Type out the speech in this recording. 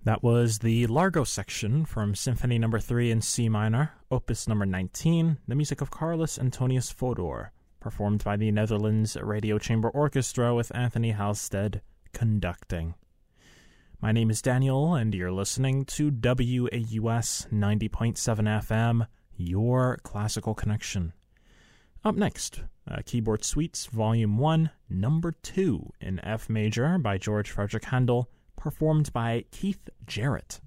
That was the Largo section from Symphony No. 3 in C minor, Opus No. 19, the music of Carlos Antonius Fodor, performed by the Netherlands Radio Chamber Orchestra with Anthony Halstead conducting. My name is Daniel, and you're listening to WAUS 90.7 FM, your classical connection. Up next, Keyboard Suites Volume 1, Number 2 in F major by George Frederick Handel, performed by Keith Jarrett.